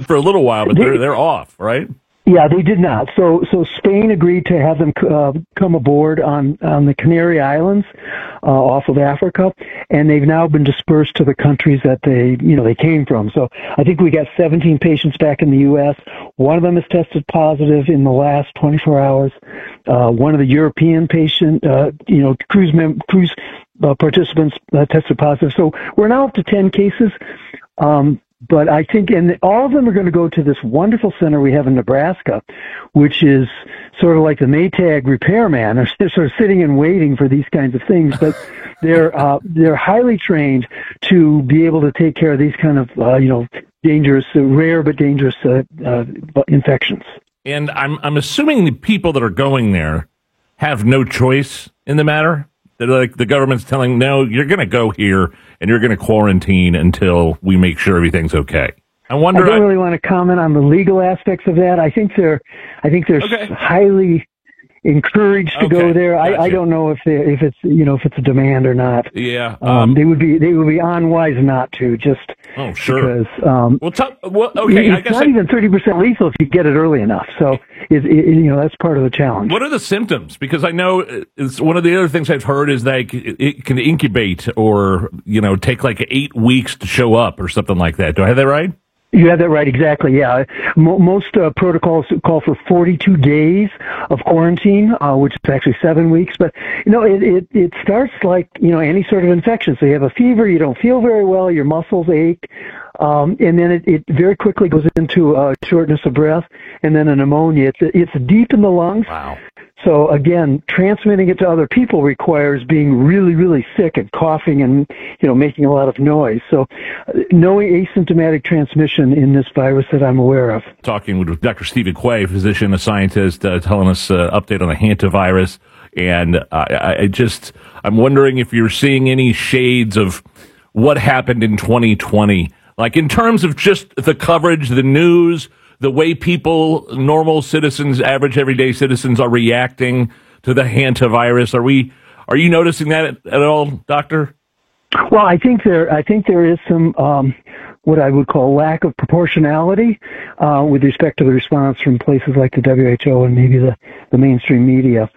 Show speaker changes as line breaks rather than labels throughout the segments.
for a little while, but they're off, right?
Yeah, they did not. So Spain agreed to have them come aboard on the Canary Islands off of Africa, and they've now been dispersed to the countries that they came from. So I think we got 17 patients back in the U.S. One of them has tested positive in the last 24 hours. One of the European cruise participants tested positive. So we're now up to 10 cases. But I think, and all of them are going to go to this wonderful center we have in Nebraska, which is sort of like the Maytag repairman. They're sort of sitting and waiting for these kinds of things, but they're highly trained to be able to take care of these kind of dangerous, rare but dangerous infections.
And I'm assuming the people that are going there have no choice in the matter. They're like the government's telling, no, you're going to go here and you're going to quarantine until we make sure everything's okay. I don't
really want to comment on the legal aspects of that. I think they're
okay.
highly encouraged to go there. Gotcha. I don't know if it's a demand or not.
Yeah,
they would be unwise not to. Just
sure.
Because
it's
not even 30% lethal if you get it early enough. So that's part of the challenge.
What are the symptoms? Because I know it's one of the other things I've heard is that it can incubate or take like 8 weeks to show up or something like that. Do I have that right?
You have that right, exactly, yeah. Most protocols call for 42 days of quarantine, which is actually 7 weeks. But, it starts like, any sort of infection. So you have a fever, you don't feel very well, your muscles ache, and then it very quickly goes into shortness of breath, and then a pneumonia. It's deep in the lungs.
Wow.
So again, transmitting it to other people requires being really, really sick and coughing and, making a lot of noise. So no asymptomatic transmission in this virus that I'm aware of.
Talking with Dr. Stephen Quay, physician, a scientist, telling us update on the hantavirus. And I'm wondering if you're seeing any shades of what happened in 2020, like in terms of just the coverage, the news, the way people, normal citizens, average everyday citizens are reacting to the hantavirus. Are you noticing that at all, Doctor?
Well, I think there is some what I would call lack of proportionality with respect to the response from places like the WHO and maybe the mainstream media.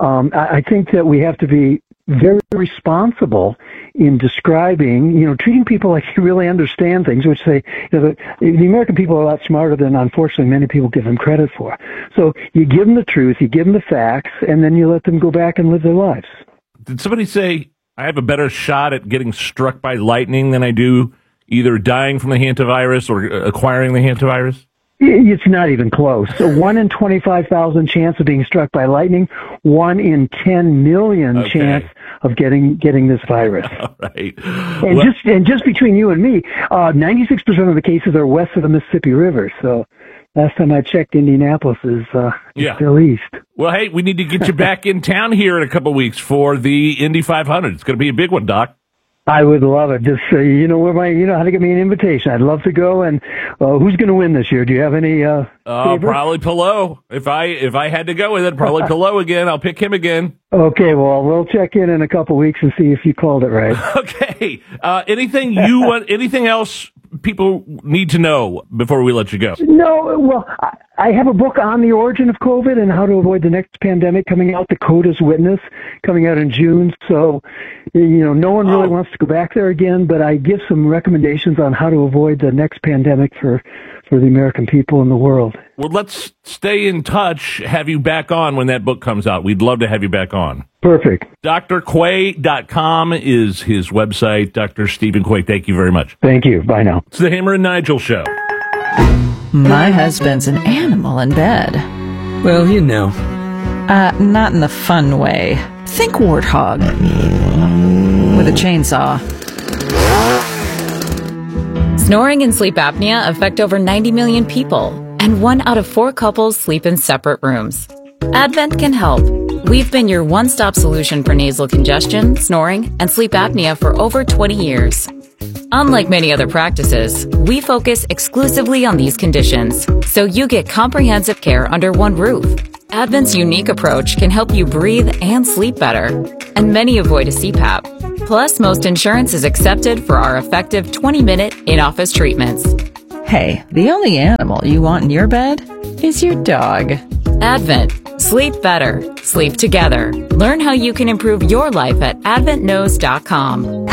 I think that we have to be very responsible in describing, treating people like you really understand things, which the American people are a lot smarter than, unfortunately, many people give them credit for. So you give them the truth, you give them the facts, and then you let them go back and live their lives.
Did somebody say I have a better shot at getting struck by lightning than I do either dying from the hantavirus or acquiring the hantavirus?
It's not even close. So 1 in 25,000 chance of being struck by lightning, 1 in 10 million chance of getting this virus.
All right.
And just between you and me, 96% of the cases are west of the Mississippi River. So last time I checked, Indianapolis is still east.
Well, hey, we need to get you back in town here in a couple of weeks for the Indy 500. It's going to be a big one, Doc.
I would love it. Just how to get me an invitation. I'd love to go. And who's going to win this year? Do you have any?
Probably Pillow. If I had to go with it, probably Pillow again. I'll pick him again.
Okay. Well, we'll check in a couple of weeks and see if you called it right.
Okay. Anything you want? Anything else people need to know before we let you go?
No. Well, I have a book on the origin of COVID and how to avoid the next pandemic coming out, The Coda's Witness, coming out in June. So, no one really wants to go back there again, but I give some recommendations on how to avoid the next pandemic for the American people and the world. Well,
let's stay in touch, have you back on when that book comes out. We'd love to have you back on.
Perfect.
drquay.com is his website. Dr. Stephen Quay, thank you very much.
Thank you. Bye now.
It's the Hammer and Nigel Show.
My husband's an animal in bed.
Well,
not in the fun way. Think warthog. With a chainsaw.
Snoring and sleep apnea affect over 90 million people, and 1 out of 4 couples sleep in separate rooms. Advent can help. We've been your one-stop solution for nasal congestion, snoring, and sleep apnea for over 20 years. Unlike many other practices, we focus exclusively on these conditions, so you get comprehensive care under one roof. Advent's unique approach can help you breathe and sleep better, and many avoid a CPAP. Plus, most insurance is accepted for our effective 20-minute in-office treatments.
Hey, the only animal you want in your bed is your dog.
Advent. Sleep better. Sleep together. Learn how you can improve your life at adventknows.com.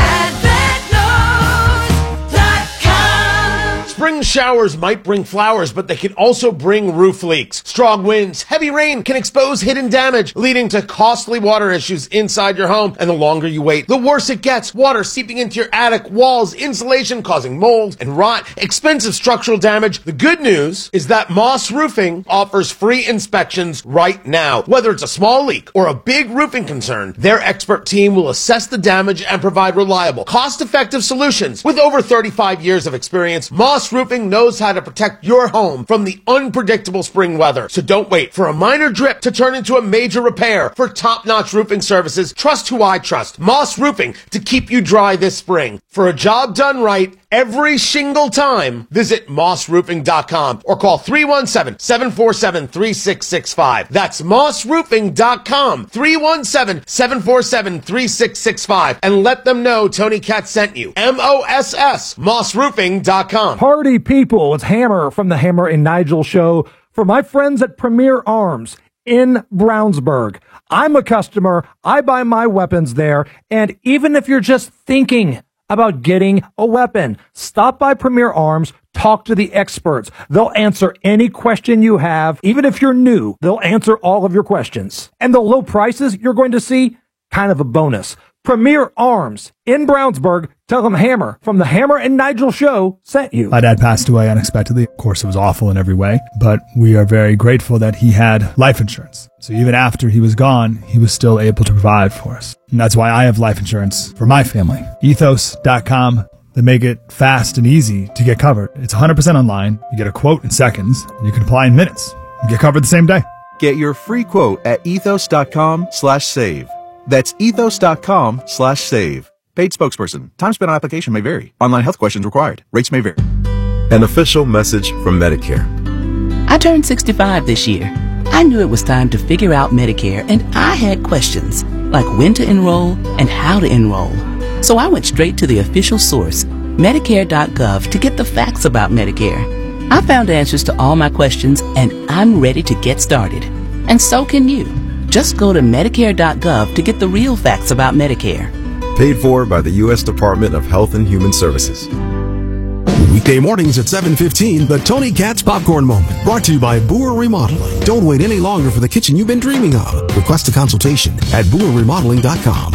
Spring showers might bring flowers, but they can also bring roof leaks. Strong winds, heavy rain can expose hidden damage, leading to costly water issues inside your home. And the longer you wait, the worse it gets. Water seeping into your attic, walls, insulation, causing mold and rot, expensive structural damage. The good news is that Moss Roofing offers free inspections right now. Whether it's a small leak or a big roofing concern, their expert team will assess the damage and provide reliable, cost-effective solutions. With over 35 years of experience, Moss Roofing knows how to protect your home from the unpredictable spring weather. So don't wait for a minor drip to turn into a major repair. For top-notch roofing services, trust who I trust. Moss Roofing, to keep you dry this spring. For a job done right every single time, visit mossroofing.com or call 317-747-3665. That's mossroofing.com, 317-747-3665. And let them know Tony Katz sent you. MOSS, mossroofing.com.
Party people, it's Hammer from the Hammer and Nigel Show for my friends at Premier Arms in Brownsburg. I'm a customer. I buy my weapons there. And even if you're just thinking about getting a weapon, stop by Premier Arms, talk to the experts. They'll answer any question you have. Even if you're new, they'll answer all of your questions. And the low prices you're going to see, kind of a bonus. Premier Arms in Brownsburg. Tell them Hammer from the Hammer and Nigel Show sent you.
My dad passed away unexpectedly. Of course, it was awful in every way, but we are very grateful that he had life insurance. So even after he was gone, he was still able to provide for us. And that's why I have life insurance for my family. Ethos.com. They make it fast and easy to get covered. It's 100% online. You get a quote in seconds, and you can apply in minutes. You get covered the same day.
Get your free quote at ethos.com/save. That's ethos.com/save. Paid spokesperson. Time spent on application may vary. Online health questions required. Rates may vary.
An official message from Medicare.
I turned 65 this year. I knew it was time to figure out Medicare, and I had questions like when to enroll and how to enroll. So I went straight to the official source, Medicare.gov, to get the facts about Medicare. I found answers to all my questions, and I'm ready to get started. And so can you. Just go to Medicare.gov to get the real facts about Medicare.
Paid for by the U.S. Department of Health and Human Services.
Weekday mornings at 7:15, the Tony Katz Popcorn Moment. Brought to you by Boer Remodeling. Don't wait any longer for the kitchen you've been dreaming of. Request a consultation at BoerRemodeling.com.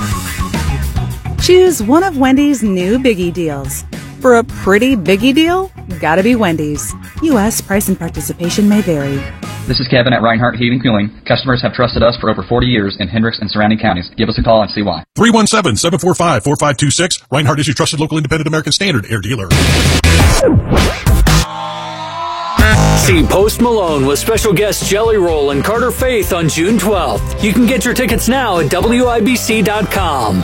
Choose one of Wendy's new Biggie deals. For a pretty Biggie deal, gotta be Wendy's. U.S. price and participation may vary.
This is Kevin at Reinhardt Heating and Cooling. Customers have trusted us for over 40 years in Hendricks and surrounding counties. Give us a call and see why.
317-745-4526. Reinhardt is your trusted local independent American Standard air dealer.
See Post Malone with special guest Jelly Roll and Carter Faith on June 12th. You can get your tickets now at WIBC.com.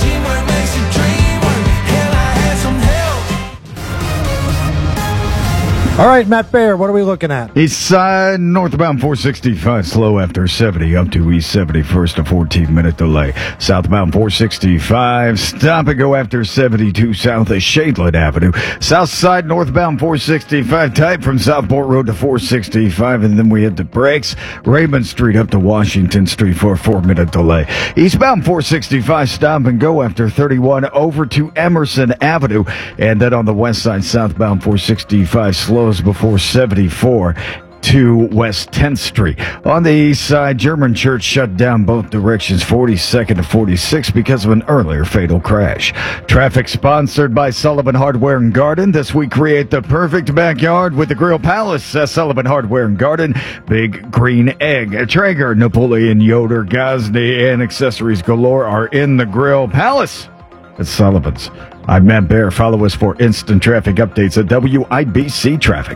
All right, Matt Baer, what are we looking at?
East side, northbound 465, slow after 70, up to East 71st, a 14-minute delay. Southbound 465, stop and go after 72 south of Shadeland Avenue. South side, northbound 465, tight from Southport Road to 465, and then we hit the brakes. Raymond Street up to Washington Street for a 4-minute delay. Eastbound 465, stop and go after 31 over to Emerson Avenue, and then on the west side, southbound 465, slows before 74 to West 10th Street. On the east side, German Church shut down both directions 42nd to 46 because of an earlier fatal crash. Traffic sponsored by Sullivan Hardware and Garden. This week, create the perfect backyard with the Grill Palace at Sullivan Hardware and Garden. Big Green Egg, Traeger, Napoleon, Yoder, Gosney, and accessories galore are in the Grill Palace at Sullivan's. I'm Matt Baer. Follow us for instant traffic updates at WIBC Traffic.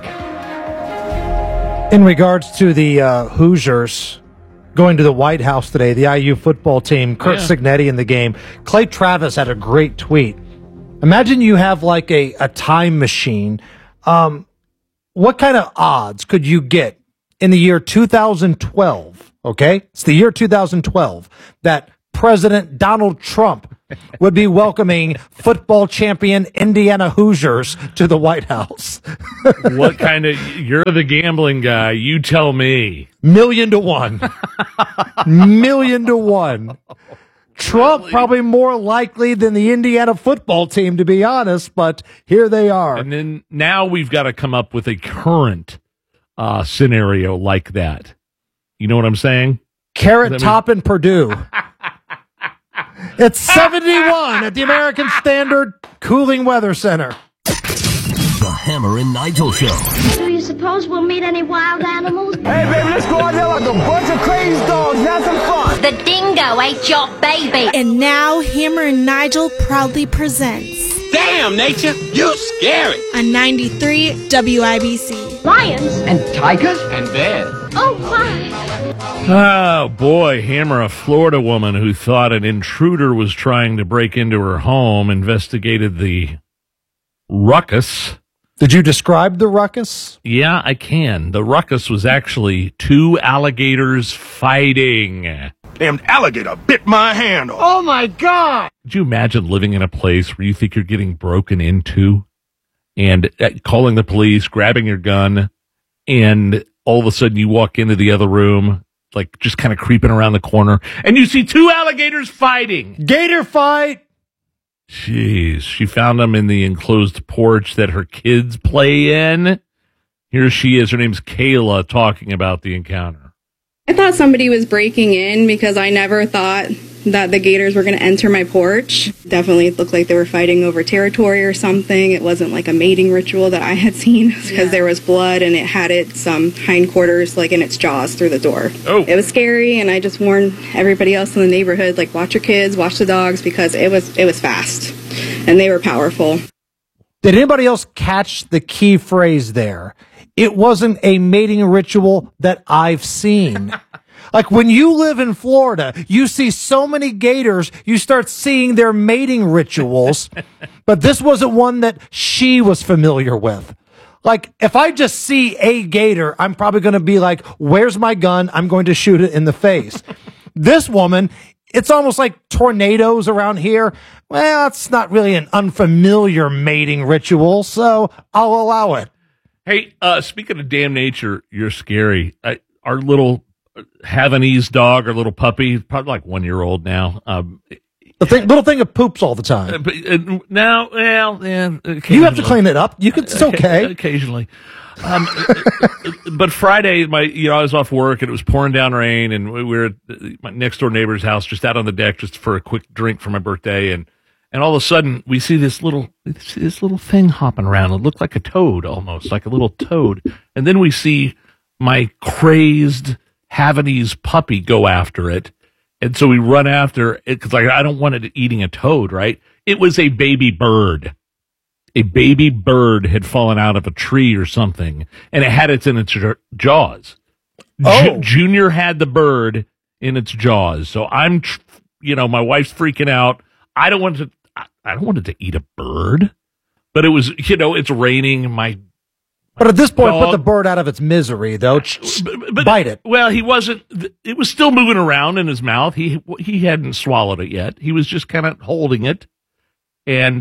In regards to the Hoosiers going to the White House today, the IU football team, Kurt Signetti in the game, Clay Travis had a great tweet. Imagine you have like a time machine. What kind of odds could you get in the year 2012? Okay? It's the year 2012 that President Donald Trump would be welcoming football champion Indiana Hoosiers to the White House.
What kind of, you're the gambling guy. You tell me.
1,000,000 to 1. 1,000,000 to 1. Trump probably more likely than the Indiana football team, to be honest, but here they are.
And then now we've got to come up with a current scenario like that. You know what I'm saying?
Carrot Top in Purdue. It's 71 at the American Standard Cooling Weather Center.
The Hammer and Nigel Show.
Do you suppose we'll meet any wild animals?
Hey, baby, let's go out there like a bunch of crazy dogs. Have some fun.
The dingo ate your baby.
And now Hammer and Nigel proudly presents...
Damn, nature, you scary.
On 93 WIBC.
Lions.
And tigers. And bears.
Oh, my.
Oh, boy. Hammer, a Florida woman who thought an intruder was trying to break into her home, investigated the ruckus.
Did you describe the ruckus?
Yeah, I can. The ruckus was actually two alligators fighting.
Damn alligator bit my hand off.
Oh, my God.
Could you imagine living in a place where you think you're getting broken into and calling the police, grabbing your gun, and all of a sudden you walk into the other room, like just kind of creeping around the corner, and you see two alligators fighting.
Gator fight!
Jeez, she found them in the enclosed porch that her kids play in. Here she is. Her name's Kayla, talking about the encounter.
I thought somebody was breaking in because I never thought that the gators were going to enter my porch. Definitely looked like they were fighting over territory or something. It wasn't like a mating ritual that I had seen because there was blood and it had its hindquarters like in its jaws through the door.
Oh.
It was scary, and I just warned everybody else in the neighborhood, like, watch your kids, watch the dogs, because it was fast and they were powerful.
Did anybody else catch the key phrase there? It wasn't a mating ritual that I've seen. Like when you live in Florida, you see so many gators, you start seeing their mating rituals, but this wasn't one that she was familiar with. Like if I just see a gator, I'm probably going to be like, where's my gun? I'm going to shoot it in the face. This woman, it's almost like tornadoes around here. Well, it's not really an unfamiliar mating ritual, so I'll allow it.
Hey, speaking of damn nature, you're scary. Our little Havanese dog, our little puppy, probably like 1 year old now.
Little thing that poops all the time.
Now, well, yeah,
you have to clean it up. It's okay.
Occasionally. But Friday, I was off work and it was pouring down rain, and we were at my next door neighbor's house, just out on the deck, just for a quick drink for my birthday, and all of a sudden we see this little thing hopping around. It looked like a toad, almost like a little toad, and then we see my crazed Havanese puppy go after it. And so we run after it because I don't want it eating a toad, right? It was a baby bird. A baby bird had fallen out of a tree or something, and it had it in its jaws.
Oh.
Junior had the bird in its jaws. So I'm, my wife's freaking out. I don't want it to eat a bird, but it was, it's raining.
But at this point,
dog,
put the bird out of its misery, though. But bite it.
Well, he wasn't. It was still moving around in his mouth. He hadn't swallowed it yet. He was just kind of holding it, and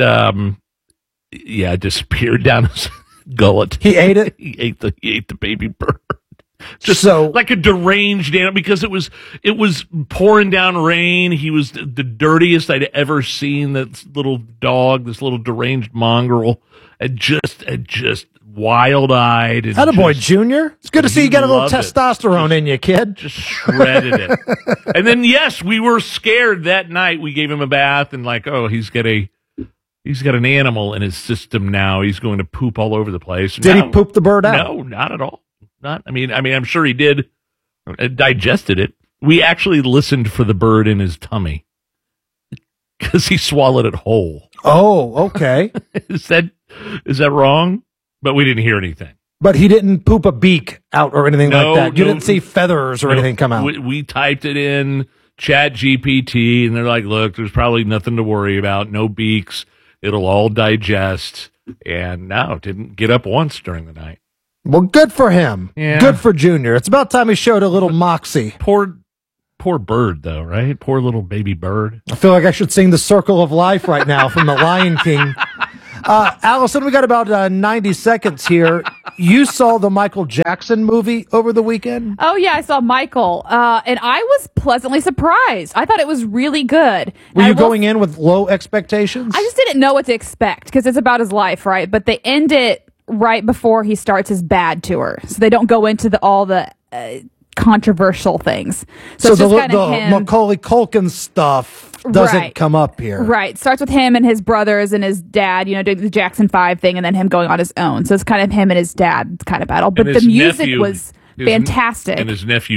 it disappeared down his gullet.
He ate it.
He ate the baby bird. Just so, like a deranged animal, because it was pouring down rain. He was the dirtiest I'd ever seen. This little dog, this little deranged mongrel, and just wild-eyed.
Attaboy, Junior. It's good to see you got a little testosterone in you, kid.
Just shredded it. And then, yes, we were scared that night. We gave him a bath, and he's got an animal in his system now. He's going to poop all over the place.
Did he poop the bird out?
No, not at all. I mean, I'm sure he did. Digested it. We actually listened for the bird in his tummy because he swallowed it whole.
Oh, okay.
Is that wrong? But we didn't hear anything.
But he didn't poop a beak out or anything like that. You didn't see feathers or anything come out.
We typed it in ChatGPT, and they're like, look, there's probably nothing to worry about. No beaks. It'll all digest. And no, didn't get up once during the night.
Well, good for him.
Yeah.
Good for Junior. It's about time he showed a little moxie.
Poor Poor bird, though, right? Poor little baby bird.
I feel like I should sing The Circle of Life right now from The Lion King. Allison, we got about 90 seconds here. You saw the Michael Jackson movie over the weekend?
Oh, yeah, I saw Michael, and I was pleasantly surprised. I thought it was really good.
Were you going in with low expectations?
I just didn't know what to expect because it's about his life, right? But they end it right before he starts his bad tour. So they don't go into all the controversial things. So
the Macaulay Culkin stuff doesn't come up here.
Right. Starts with him and his brothers and his dad, doing the Jackson 5 thing, and then him going on his own. So it's kind of him and his dad kind of battle. But the music was fantastic.
And his nephew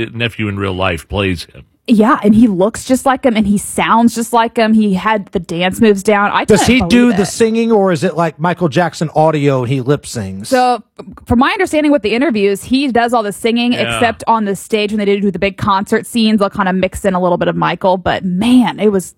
in real life plays him.
Yeah, and he looks just like him, and he sounds just like him. He had the dance moves down.
Does he do the singing, or is it like Michael Jackson audio and he lip sings?
So, from my understanding with the interviews, he does all the singing, except on the stage when they did do the big concert scenes, they'll kind of mix in a little bit of Michael. But man, it was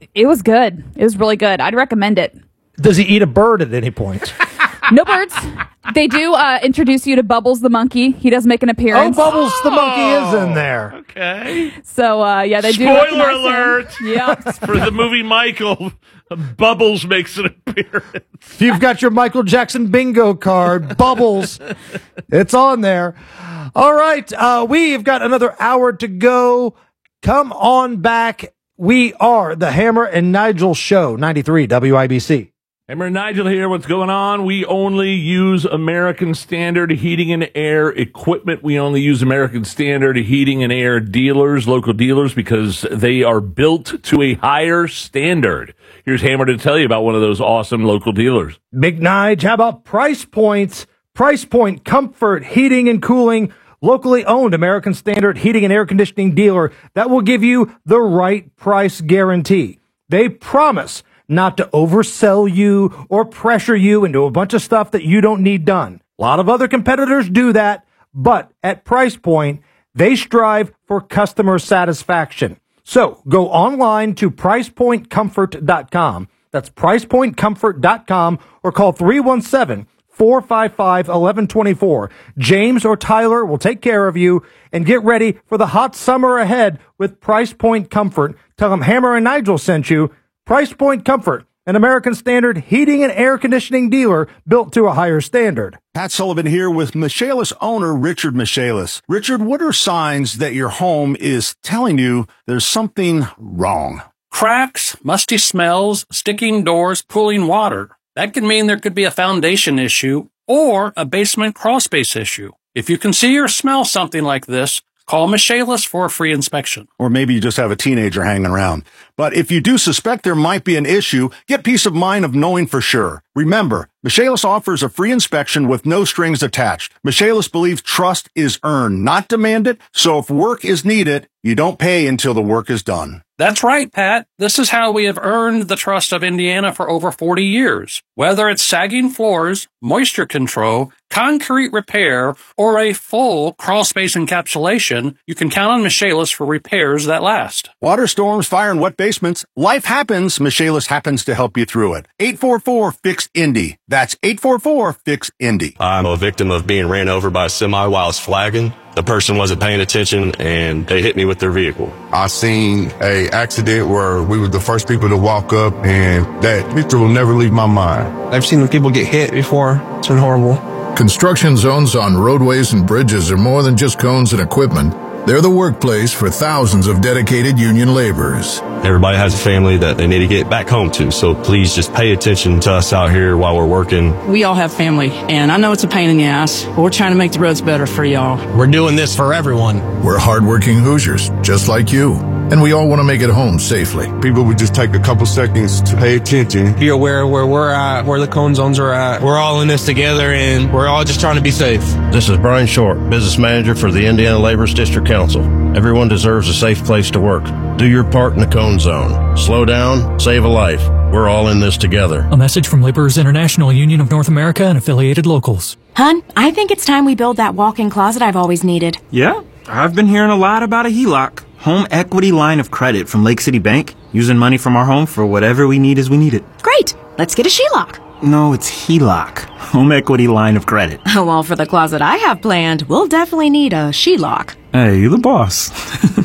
good. It was really good. I'd recommend it.
Does he eat a bird at any point?
No birds. They do introduce you to Bubbles the monkey. He does make an appearance.
Oh, Bubbles the monkey is in there.
Okay.
So, they do.
Spoiler alert.
Yeah.
For the movie Michael, Bubbles makes an appearance.
You've got your Michael Jackson bingo card, Bubbles. It's on there. All right. We've got another hour to go. Come on back. We are the Hammer and Nigel Show, 93 WIBC.
Hammer and Nigel here. What's going on? We only use American Standard heating and air equipment. We only use American Standard heating and air dealers, local dealers, because they are built to a higher standard. Here's Hammer to tell you about one of those awesome local dealers.
Big Nige, how about Price Points? Price Point Comfort Heating and Cooling, locally owned American Standard heating and air conditioning dealer that will give you the right price guarantee. They promise not to oversell you or pressure you into a bunch of stuff that you don't need done. A lot of other competitors do that, but at Price Point, they strive for customer satisfaction. So go online to pricepointcomfort.com. That's pricepointcomfort.com, or call 317-455-1124. James or Tyler will take care of you, and get ready for the hot summer ahead with Price Point Comfort. Tell them Hammer and Nigel sent you. Price Point Comfort, an American Standard heating and air conditioning dealer built to a higher standard.
Pat Sullivan here with Michaelis owner Richard Michaelis. Richard, what are signs that your home is telling you there's something wrong?
Cracks, musty smells, sticking doors, pooling water. That can mean there could be a foundation issue or a basement crawl space issue. If you can see or smell something like this, call Michaelis for a free inspection.
Or maybe you just have a teenager hanging around. But if you do suspect there might be an issue, get peace of mind of knowing for sure. Remember, Michaelis offers a free inspection with no strings attached. Michaelis believes trust is earned, not demanded. So if work is needed, you don't pay until the work is done.
That's right, Pat. This is how we have earned the trust of Indiana for over 40 years. Whether it's sagging floors, moisture control, concrete repair, or a full crawl space encapsulation, you can count on Michaelis for repairs that last.
Water storms, fire, and wet basements. Life happens. Michaelis happens to help you through it. 844-FIX-INDY. That's 844-FIX-INDY.
I'm a victim of being ran over by a semi while I was flagging. The person wasn't paying attention, and they hit me with their vehicle.
I seen a accident where we were the first people to walk up, and that picture will never leave my mind.
I've seen people get hit before. It's been horrible.
Construction zones on roadways and bridges are more than just cones and equipment. They're the workplace for thousands of dedicated union laborers.
Everybody has a family that they need to get back home to, so please just pay attention to us out here while we're working.
We all have family, and I know it's a pain in the ass, but we're trying to make the roads better for y'all.
We're doing this for everyone.
We're hardworking Hoosiers, just like you. And we all want to make it home safely.
People would just take a couple seconds to pay attention.
Be aware where we're at, where the cone zones are at. We're all in this together, and we're all just trying to be safe.
This is Brian Short, Business Manager for the Indiana Laborers District Council. Everyone deserves a safe place to work. Do your part in the cone zone. Slow down, save a life. We're all in this together.
A message from Laborers International Union of North America and affiliated locals.
Hun, I think it's time we build that walk-in closet I've always needed.
Yeah, I've been hearing a lot about a HELOC. Home equity line of credit from Lake City Bank. Using money from our home for whatever we need as we need it.
Great. Let's get a SHELOC.
No, it's HELOC. Home equity line of credit.
Oh, well, for the closet I have planned, we'll definitely need a SHELOC.
Hey, you the boss.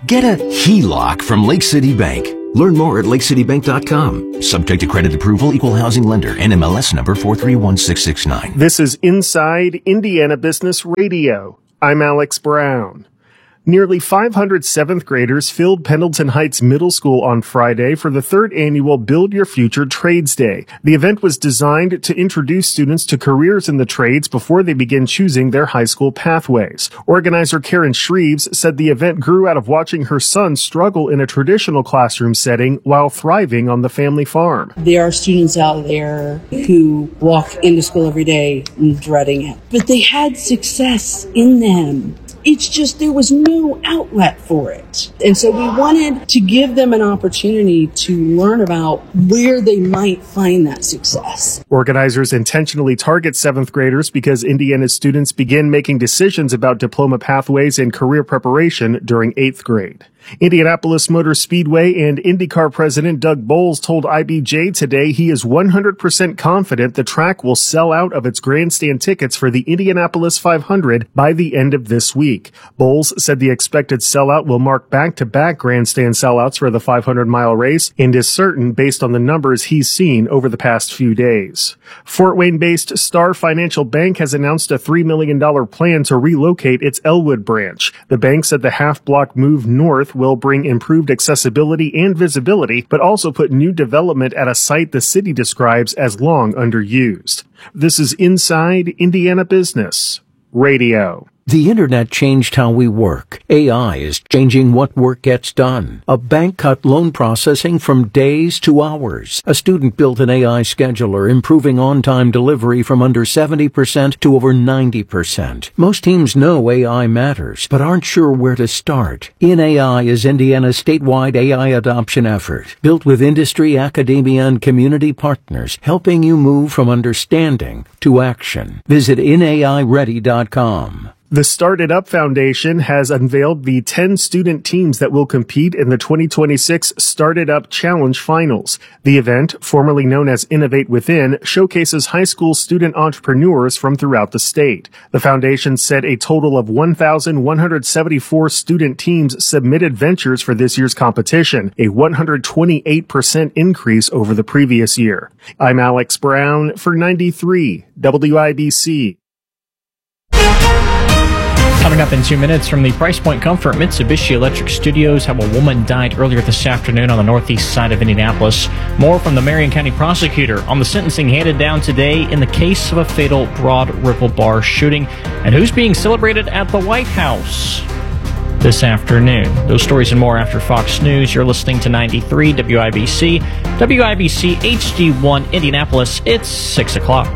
Get a HELOC from Lake City Bank. Learn more at lakecitybank.com. Subject to credit approval, equal housing lender, NMLS number 431669.
This is Inside Indiana Business Radio. I'm Alex Brown. Nearly 500 7th graders filled Pendleton Heights Middle School on Friday for the third annual Build Your Future Trades Day. The event was designed to introduce students to careers in the trades before they begin choosing their high school pathways. Organizer Karen Shreves said the event grew out of watching her son struggle in a traditional classroom setting while thriving on the family farm.
There are students out there who walk into school every day dreading it, but they had success in them. It's just there was no outlet for it. And so we wanted to give them an opportunity to learn about where they might find that success.
Organizers intentionally target 7th graders because Indiana students begin making decisions about diploma pathways and career preparation during 8th grade. Indianapolis Motor Speedway and IndyCar president Doug Bowles told IBJ today he is 100% confident the track will sell out of its grandstand tickets for the Indianapolis 500 by the end of this week. Bowles said the expected sellout will mark back-to-back grandstand sellouts for the 500-mile race and is certain based on the numbers he's seen over the past few days. Fort Wayne-based Star Financial Bank has announced a $3 million plan to relocate its Elwood branch. The bank said the half-block move north will bring improved accessibility and visibility, but also put new development at a site the city describes as long underused. This is Inside Indiana Business Radio.
The internet changed how we work. AI is changing what work gets done. A bank cut loan processing from days to hours. A student built an AI scheduler, improving on-time delivery from under 70% to over 90%. Most teams know AI matters, but aren't sure where to start. InAI is Indiana's statewide AI adoption effort, built with industry, academia, and community partners, helping you move from understanding to action. Visit InAIReady.com.
The Start It Up Foundation has unveiled the 10 student teams that will compete in the 2026 Start It Up Challenge Finals. The event, formerly known as Innovate Within, showcases high school student entrepreneurs from throughout the state. The foundation said a total of 1,174 student teams submitted ventures for this year's competition, a 128% increase over the previous year. I'm Alex Brown for 93 WIBC.
Coming up in 2 minutes from the Price Point Comfort Mitsubishi Electric Studios, how a woman died earlier this afternoon on the northeast side of Indianapolis. More from the Marion County prosecutor on the sentencing handed down today in the case of a fatal Broad Ripple Bar shooting, and who's being celebrated at the White House this afternoon. Those stories and more after Fox News. You're listening to 93 WIBC, WIBC HD1 Indianapolis. It's 6 o'clock.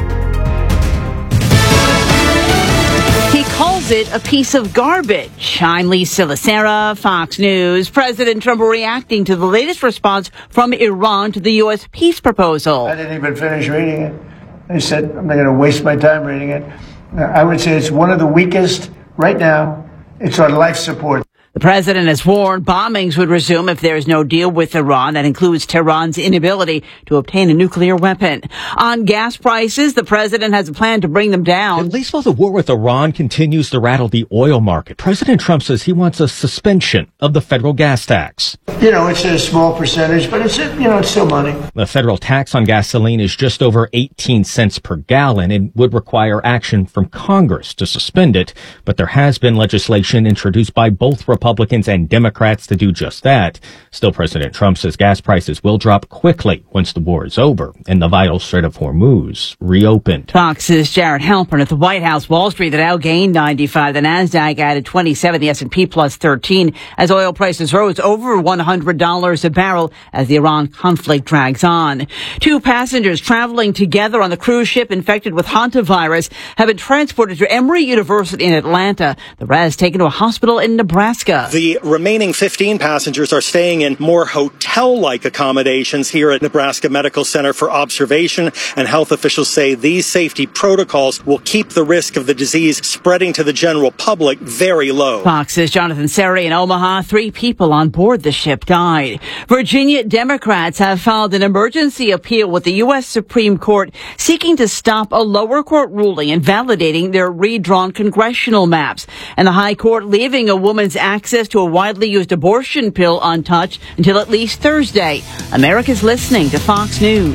It a piece of garbage. I'm Lisa Lacera, Fox News. President Trump reacting to the latest response from Iran to the U.S. peace proposal.
I didn't even finish reading it. I said, I'm not going to waste my time reading it. I would say it's one of the weakest right now. It's on life support.
The president has warned bombings would resume if there is no deal with Iran. That includes Tehran's inability to obtain a nuclear weapon. On gas prices, the president has a plan to bring them down.
At least while the war with Iran continues to rattle the oil market, President Trump says he wants a suspension of the federal gas tax.
You know, it's a small percentage, but it's still money.
The federal tax on gasoline is just over 18 cents per gallon and would require action from Congress to suspend it. But there has been legislation introduced by both Republicans and Democrats to do just that. Still, President Trump says gas prices will drop quickly once the war is over and the vital Strait of Hormuz reopened.
Fox's Jared Halpern at the White House. Wall Street, the Dow gained 95. The Nasdaq added 27. The S&P plus 13 as oil prices rose over $100 a barrel as the Iran conflict drags on. 2 passengers traveling together on the cruise ship infected with hantavirus have been transported to Emory University in Atlanta. The rest taken to a hospital in Nebraska.
The remaining 15 passengers are staying in more hotel-like accommodations here at Nebraska Medical Center for observation, and health officials say these safety protocols will keep the risk of the disease spreading to the general public very low.
Fox's Jonathan Seri in Omaha. 3 people on board the ship died. Virginia Democrats have filed an emergency appeal with the U.S. Supreme Court seeking to stop a lower court ruling invalidating their redrawn congressional maps, and the High Court leaving a woman's act access to a widely used abortion pill untouched until at least Thursday. America's listening to Fox News.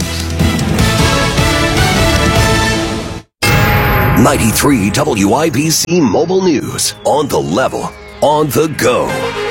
93 WIBC Mobile News. On the level, on the go.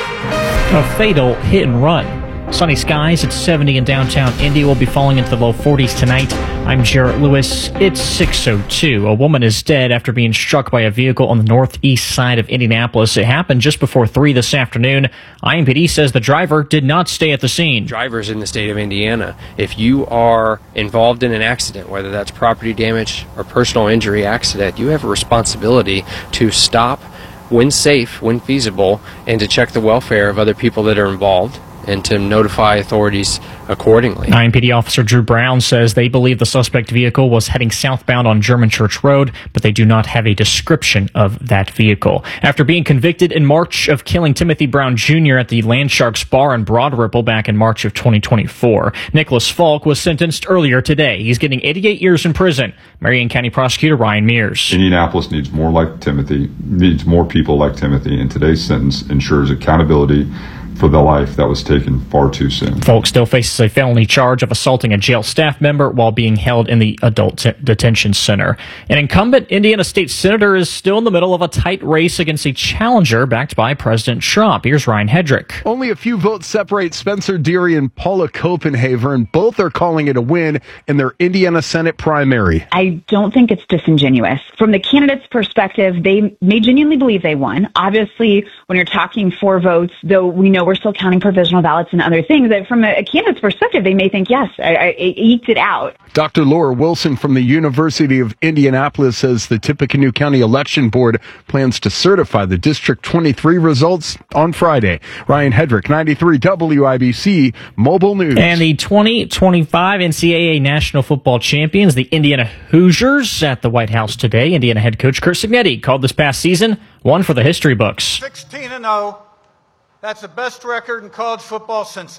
A fatal hit and run. Sunny skies at 70 in downtown Indy. Will be falling into the low 40s tonight. I'm Jarrett Lewis. It's 6:02. A woman is dead after being struck by a vehicle on the northeast side of Indianapolis. It happened just before 3 this afternoon. IMPD says the driver did not stay at the scene.
Drivers in the state of Indiana, if you are involved in an accident, whether that's property damage or personal injury accident, you have a responsibility to stop when safe, when feasible, and to check the welfare of other people that are involved, and to notify authorities accordingly.
IMPD officer Drew Brown says they believe the suspect vehicle was heading southbound on German Church Road, but they do not have a description of that vehicle. After being convicted in March of killing Timothy Brown Jr. at the Landsharks Bar in Broad Ripple back in March of 2024, Nicholas Falk was sentenced earlier today. He's getting 88 years in prison. Marion County Prosecutor Ryan Mears.
Indianapolis needs more like Timothy, needs more people like Timothy, and today's sentence ensures accountability for the life that was taken far too soon.
Falk still faces a felony charge of assaulting a jail staff member while being held in the adult detention center. An incumbent Indiana state senator is still in the middle of a tight race against a challenger backed by President Trump. Here's Ryan Hedrick.
Only a few votes separate Spencer Deary and Paula Copenhaver, and both are calling it a win in their Indiana Senate primary.
I don't think it's disingenuous. From the candidates' perspective, they may genuinely believe they won. Obviously, when you're talking 4 votes, though we know we're still counting provisional ballots and other things, that from a candidate's perspective, they may think, yes, I eked it out.
Dr. Laura Wilson from the University of Indianapolis says the Tippecanoe County Election Board plans to certify the District 23 results on Friday. Ryan Hedrick, 93 WIBC Mobile News.
And the 2025 NCAA National Football Champions, the Indiana Hoosiers, at the White House today. Indiana head coach Curt Cignetti called this past season one for the history books.
16-0. That's the best record in college football since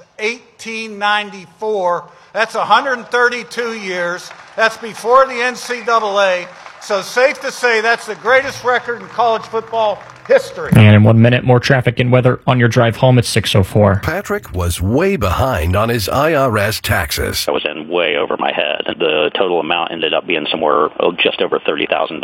1894. That's 132 years. That's before the NCAA. So safe to say that's the greatest record in college football history.
And in 1 minute, more traffic and weather on your drive home at 6:04.
Patrick was way behind on his IRS taxes.
I was in way over my head. The total amount ended up being somewhere just over $30,000.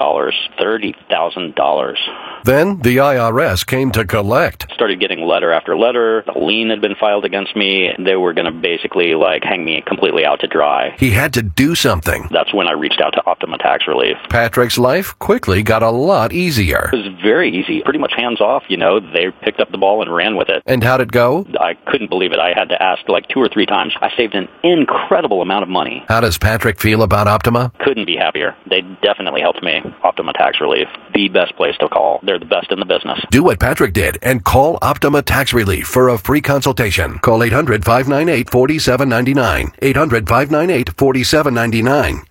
$30,000.
Then the IRS came to collect.
Started getting letter after letter. A lien had been filed against me. They were going to basically hang me completely out to dry.
He had to do something.
That's when I reached out to Optima Tax Relief.
Patrick's life quickly got a lot easier.
It was very easy. Pretty much hands off, They picked up the ball and ran with it.
And how'd it go?
I couldn't believe it. I had to ask 2 or 3 times. I saved an incredible amount of money.
How does Patrick feel about Optima?
Couldn't be happier. They definitely helped me. Optima Tax Relief. The best place to call. They're the best in the business.
Do what Patrick did and call Optima Tax Relief for a free consultation. Call 800-598-4799. 800-598-4799.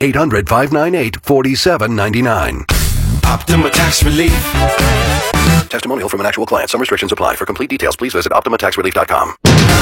800-598-4799. Optima Tax Relief. Testimonial from an actual client. Some restrictions apply. For complete details, please visit OptimaTaxRelief.com.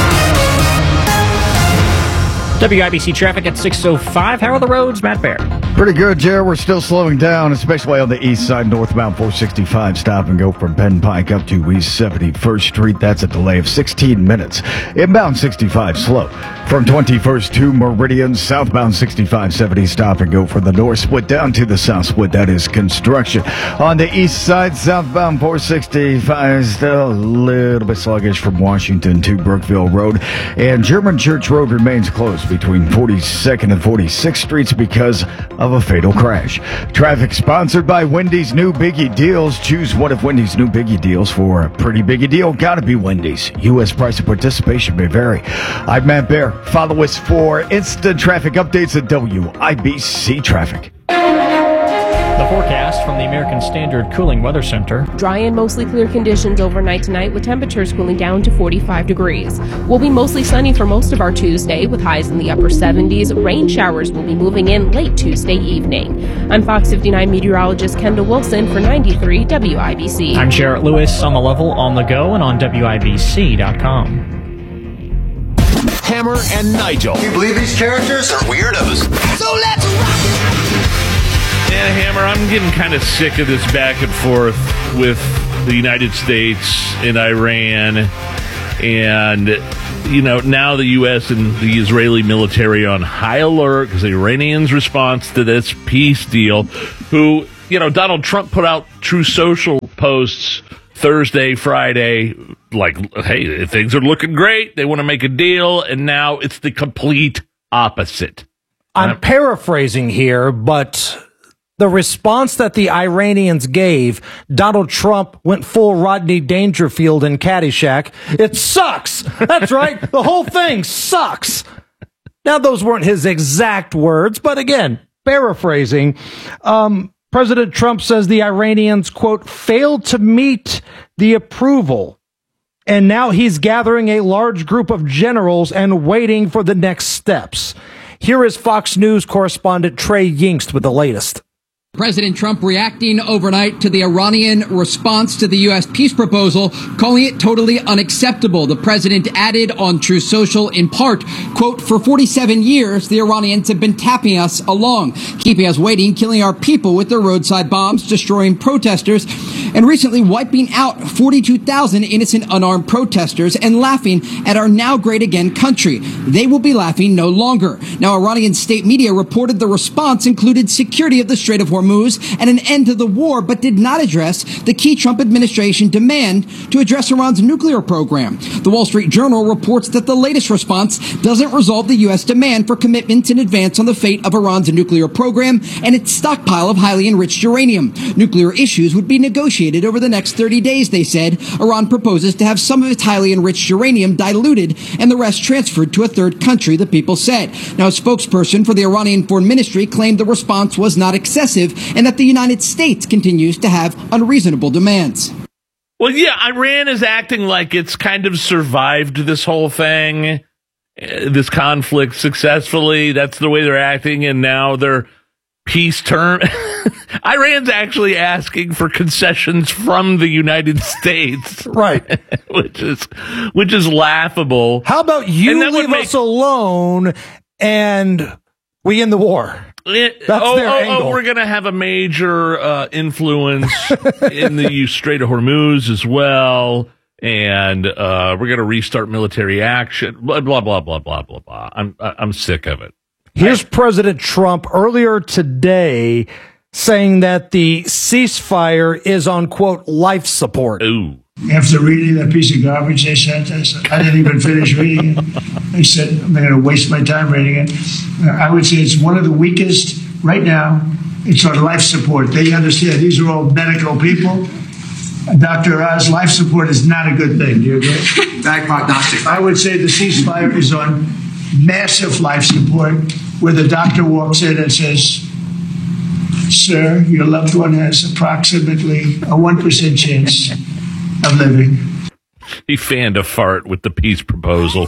WIBC traffic at 6:05. How are the roads, Matt Bear?
Pretty good, Jared. We're still slowing down, especially on the east side, northbound 465. Stop and go from Penn Pike up to East 71st Street. That's a delay of 16 minutes. Inbound 65 slow. From 21st to Meridian, southbound 6570. Stop and go from the north split down to the south split. That is construction. On the east side, southbound 465 still a little bit sluggish from Washington to Brookville Road. And German Church Road remains closed between 42nd and 46th Streets because of a fatal crash. Traffic sponsored by Wendy's New Biggie Deals. Choose one of Wendy's New Biggie Deals for a pretty biggie deal. Gotta be Wendy's. U.S. price of participation may vary. I'm Matt Bear. Follow us for instant traffic updates at WIBC Traffic.
The forecast from the American Standard Cooling Weather Center.
Dry and mostly clear conditions overnight tonight with temperatures cooling down to 45 degrees. We'll be mostly sunny for most of our Tuesday with highs in the upper 70s. Rain showers will be moving in late Tuesday evening. I'm Fox 59 meteorologist Kendall Wilson for 93 WIBC.
I'm Jarrett Lewis on the level, on the go, and on WIBC.com.
Hammer and Nigel.
Can you believe these characters are weirdos? So let's rock it!
Yeah, Hammer, I'm getting kind of sick of this back and forth with
the United States and Iran. And, now the U.S. and the Israeli military on high alert because the Iranians' response to this peace deal, who, Donald Trump put out Truth Social posts Thursday, Friday, like, hey, things are looking great. They want to make a deal. And now it's the complete opposite.
I'm paraphrasing here, but the response that the Iranians gave, Donald Trump went full Rodney Dangerfield in Caddyshack. It sucks. That's right. The whole thing sucks. Now, those weren't his exact words, but again, paraphrasing. President Trump says the Iranians, quote, failed to meet the approval. And now he's gathering a large group of generals and waiting for the next steps. Here is Fox News correspondent Trey Yingst with the latest.
President Trump reacting overnight to the Iranian response to the U.S. peace proposal, calling it totally unacceptable. The president added on Truth Social, in part, quote, for 47 years, the Iranians have been tapping us along, keeping us waiting, killing our people with their roadside bombs, destroying protesters, and recently wiping out 42,000 innocent unarmed protesters and laughing at our now great again country. They will be laughing no longer. Now, Iranian state media reported the response included security of the Strait of Hormuz and an end to the war, but did not address the key Trump administration demand to address Iran's nuclear program. The Wall Street Journal reports that the latest response doesn't resolve the U.S. demand for commitments in advance on the fate of Iran's nuclear program and its stockpile of highly enriched uranium. Nuclear issues would be negotiated over the next 30 days, they said. Iran proposes to have some of its highly enriched uranium diluted and the rest transferred to a third country, the people said. Now, a spokesperson for the Iranian Foreign Ministry claimed the response was not excessive and that the United States continues to have unreasonable demands.
Well, yeah, Iran is acting like it's kind of survived this whole thing, this conflict successfully. That's the way they're acting, and now they're peace term. Iran's actually asking for concessions from the United States,
right?
which is laughable.
How about you leave us alone and we end the war? That's their angle.
We're going to have a major influence in the Strait of Hormuz as well, and we're going to restart military action. Blah blah blah blah blah blah blah. I'm sick of it.
Here's President Trump earlier today saying that the ceasefire is on, quote, life support.
Ooh.
After reading that piece of garbage they sent us, I didn't even finish reading it. They said, I'm not going to waste my time reading it. I would say it's one of the weakest right now. It's on life support. They understand these are all medical people. Dr. Oz, life support is not a good thing. Do you agree?
Bad prognostic.
I would say the ceasefire is on massive life support, where the doctor walks in and says, sir, your loved one has approximately a 1% chance of living.
He fanned a fart with the peace proposal.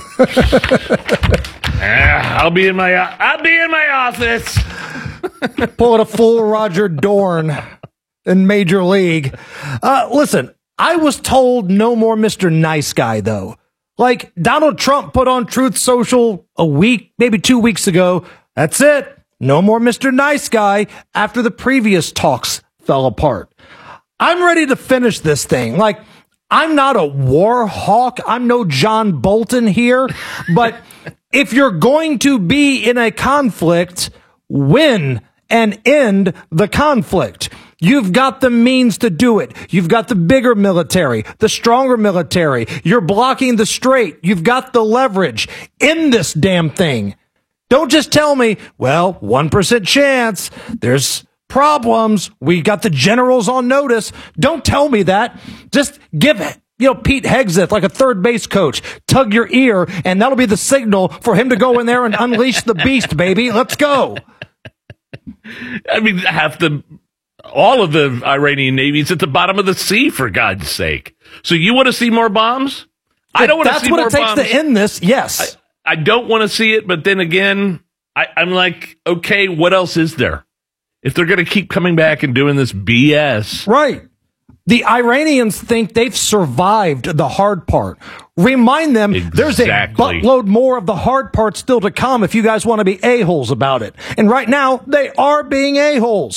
I'll be in my office.
Pulling a full Roger Dorn in Major League. Listen, I was told no more Mr. Nice Guy, though. Like Donald Trump put on Truth Social a week, maybe 2 weeks ago. That's it. No more Mr. Nice Guy after the previous talks fell apart. I'm ready to finish this thing. Like, I'm not a war hawk. I'm no John Bolton here. But if you're going to be in a conflict, win and end the conflict. You've got the means to do it. You've got the bigger military, the stronger military. You're blocking the strait. You've got the leverage. End this damn thing. Don't just tell me, well, 1% chance. There's problems. We got the generals on notice. Don't tell me that. Just give it. Pete Hegseth, like a third base coach, tug your ear, and that'll be the signal for him to go in there and unleash the beast, baby. Let's go.
I mean, all of the Iranian Navy's at the bottom of the sea, for God's sake. So you want to see more bombs? I don't want to see more bombs. That's what it takes
to end this, yes.
I don't want to see it, but then again, I'm like, okay, what else is there? If they're going to keep coming back and doing this BS.
Right. The Iranians think they've survived the hard part. Remind them there's a buttload more of the hard part still to come if you guys want to be a-holes about it. And right now, they are being a-holes.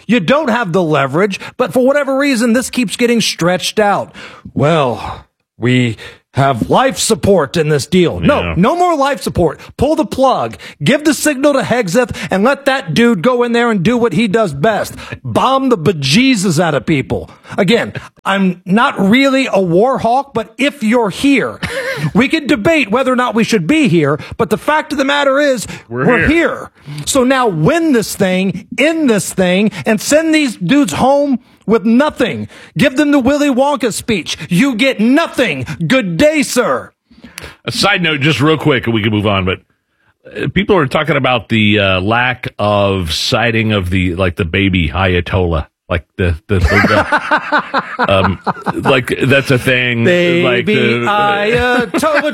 You don't have the leverage, but for whatever reason, this keeps getting stretched out. Well, we have life support in this deal. No more life support. Pull the plug. Give the signal to Hegseth and let that dude go in there and do what he does best. Bomb the bejesus out of people. Again, I'm not really a war hawk, but if you're here, we can debate whether or not we should be here, but the fact of the matter is we're here. So now win this thing, end this thing, and send these dudes home with nothing. Give them the Willy Wonka speech. You get nothing. Good day, sir.
A side note, just real quick, and we can move on, but people are talking about the lack of sighting of the baby Ayatollah. Like like that's a thing.
Baby
Ayatollah.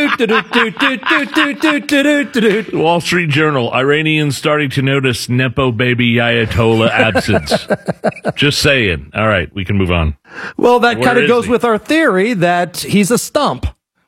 Wall Street Journal: Iranians starting to notice Nepo baby Ayatollah absence. Just saying. All right, we can move on.
Well, that kind of goes with our theory that he's a stump.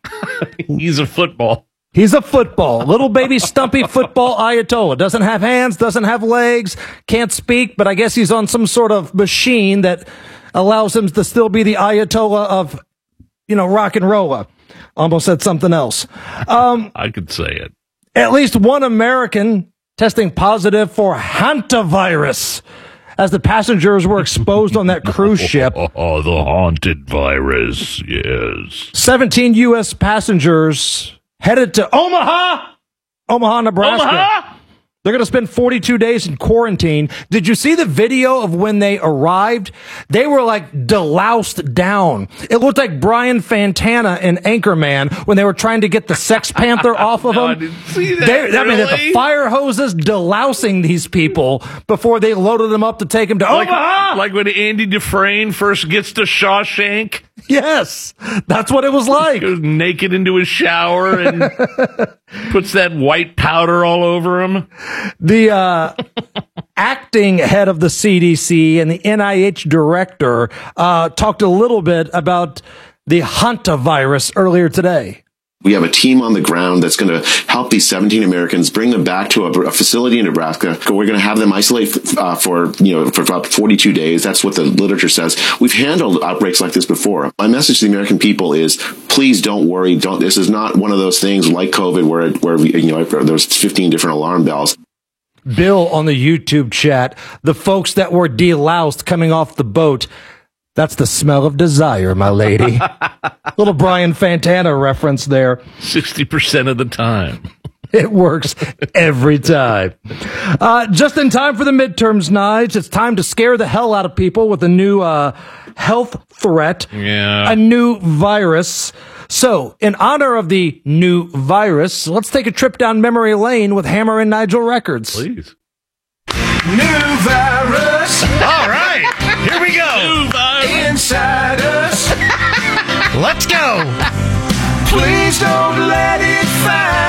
He's a football.
He's a football, little baby stumpy football Ayatollah. Doesn't have hands, doesn't have legs, can't speak, but I guess he's on some sort of machine that allows him to still be the Ayatollah of, rock and roll. Almost said something else.
I could say it.
At least one American testing positive for hantavirus as the passengers were exposed on that cruise ship.
Oh, the haunted virus, yes.
17 U.S. passengers headed to Omaha, Nebraska.
Omaha?
They're going to spend 42 days in quarantine. Did you see the video of when they arrived? They were like deloused down. It looked like Brian Fantana in Anchorman when they were trying to get the Sex Panther off of them.
I didn't see that.
I mean, the fire hoses delousing these people before they loaded them up to take them to Omaha.
Like when Andy Dufresne first gets to Shawshank.
Yes, that's what it was like.
Goes naked into his shower and puts that white powder all over him.
The acting head of the CDC and the NIH director talked a little bit about the hantavirus earlier today.
We have a team on the ground that's going to help these 17 Americans, bring them back to a facility in Nebraska. We're going to have them isolate for about 42 days. That's what the literature says. We've handled outbreaks like this before. My message to the American people is, please don't worry. This is not one of those things like COVID where there's 15 different alarm bells.
Bill on the YouTube chat, the folks that were deloused coming off the boat. That's the smell of desire, my lady. Little Brian Fantana reference there.
60% of the time.
It works every time. Just in time for the midterms, Nige. It's time to scare the hell out of people with a new health threat.
Yeah.
A new virus. So, in honor of the new virus, let's take a trip down memory lane with Hammer and Nigel Records.
Please.
New virus.
All right, here we go.
New virus. Inside us.
Let's go.
Please don't let it find